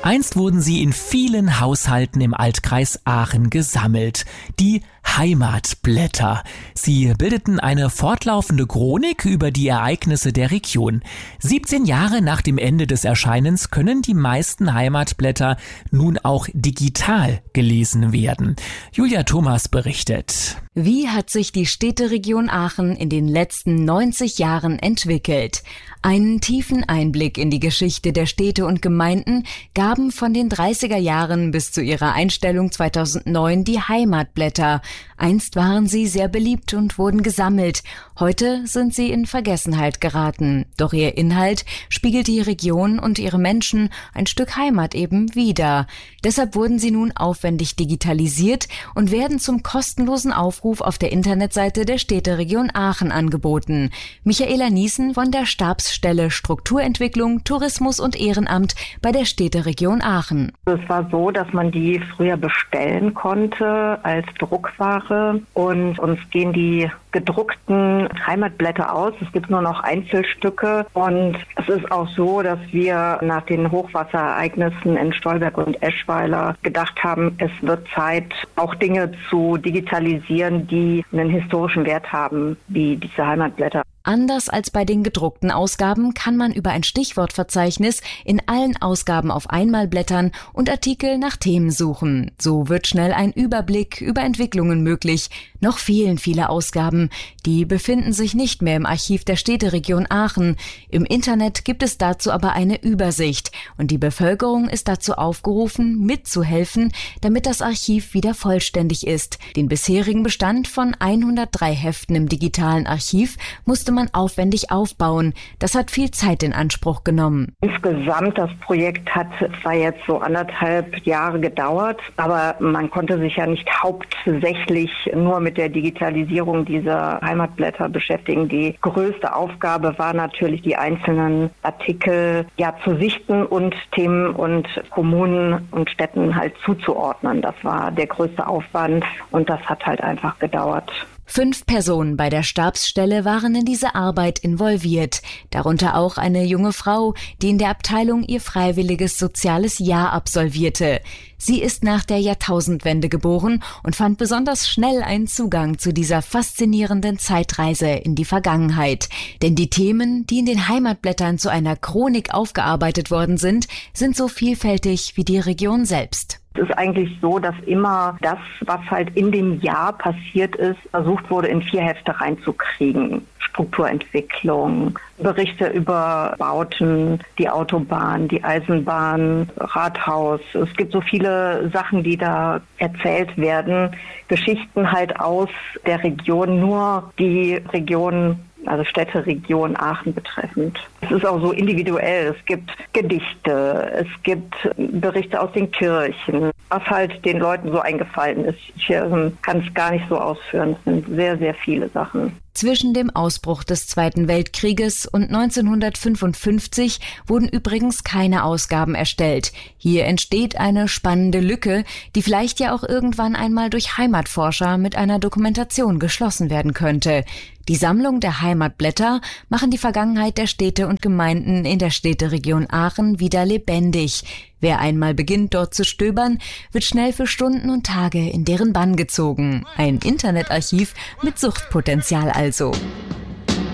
Einst wurden sie in vielen Haushalten im Altkreis Aachen gesammelt. Die Heimatblätter. Sie bildeten eine fortlaufende Chronik über die Ereignisse der Region. 17 Jahre nach dem Ende des Erscheinens können die meisten Heimatblätter nun auch digital gelesen werden. Julia Thomas berichtet. Wie hat sich die Städteregion Aachen in den letzten 90 Jahren entwickelt? Einen tiefen Einblick in die Geschichte der Städte und Gemeinden gaben von den 30er Jahren bis zu ihrer Einstellung 2009 die Heimatblätter. Einst waren sie sehr beliebt und wurden gesammelt. Heute sind sie in Vergessenheit geraten. Doch ihr Inhalt spiegelt die Region und ihre Menschen ein Stück Heimat eben wider. Deshalb wurden sie nun aufwendig digitalisiert und werden zum kostenlosen Aufruf auf der Internetseite der Städteregion Aachen angeboten. Michaela Niesen von der Stabsstelle Strukturentwicklung, Tourismus und Ehrenamt bei der Städteregion Aachen. Es war so, dass man die früher bestellen konnte als Druckware und uns gehen die gedruckten Heimatblätter aus. Es gibt nur noch Einzelstücke und es ist auch so, dass wir nach den Hochwasserereignissen in Stolberg und Eschweiler gedacht haben, es wird Zeit, auch Dinge zu digitalisieren, die einen historischen Wert haben, wie diese Heimatblätter. Anders als bei den gedruckten Ausgaben kann man über ein Stichwortverzeichnis in allen Ausgaben auf einmal blättern und Artikel nach Themen suchen. So wird schnell ein Überblick über Entwicklungen möglich. Noch fehlen viele Ausgaben. Die befinden sich nicht mehr im Archiv der Städteregion Aachen. Im Internet gibt es dazu aber eine Übersicht und die Bevölkerung ist dazu aufgerufen, mitzuhelfen, damit das Archiv wieder vollständig ist. Den bisherigen Bestand von 103 Heften im digitalen Archiv musste man aufwendig aufbauen. Das hat viel Zeit in Anspruch genommen. Insgesamt, das Projekt hat zwar jetzt so 1,5 Jahre gedauert, aber man konnte sich ja nicht hauptsächlich nur mit der Digitalisierung dieser Heimatblätter beschäftigen. Die größte Aufgabe war natürlich, die einzelnen Artikel zu sichten und Themen und Kommunen und Städten halt zuzuordnen. Das war der größte Aufwand und das hat halt einfach gedauert. 5 Personen bei der Stabsstelle waren in diese Arbeit involviert, darunter auch eine junge Frau, die in der Abteilung ihr freiwilliges soziales Jahr absolvierte. Sie ist nach der Jahrtausendwende geboren und fand besonders schnell einen Zugang zu dieser faszinierenden Zeitreise in die Vergangenheit. Denn die Themen, die in den Heimatblättern zu einer Chronik aufgearbeitet worden sind so vielfältig wie die Region selbst. Es ist eigentlich so, dass immer das, was halt in dem Jahr passiert ist, versucht wurde, in 4 Hefte reinzukriegen. Strukturentwicklung, Berichte über Bauten, die Autobahn, die Eisenbahn, Rathaus. Es gibt so viele Sachen, die da erzählt werden. Geschichten halt aus der Region, nur die Region, also Städteregion Aachen betreffend. Es ist auch so individuell. Es gibt Gedichte, es gibt Berichte aus den Kirchen, was halt den Leuten so eingefallen ist. Ich kann es gar nicht so ausführen. Es sind sehr, sehr viele Sachen. Zwischen dem Ausbruch des Zweiten Weltkrieges und 1955 wurden übrigens keine Ausgaben erstellt. Hier entsteht eine spannende Lücke, die vielleicht ja auch irgendwann einmal durch Heimatforscher mit einer Dokumentation geschlossen werden könnte. Die Sammlung der Heimatblätter machen die Vergangenheit der Städte und Gemeinden in der Städteregion Aachen wieder lebendig. Wer einmal beginnt, dort zu stöbern, wird schnell für Stunden und Tage in deren Bann gezogen. Ein Internetarchiv mit Suchtpotenzial also.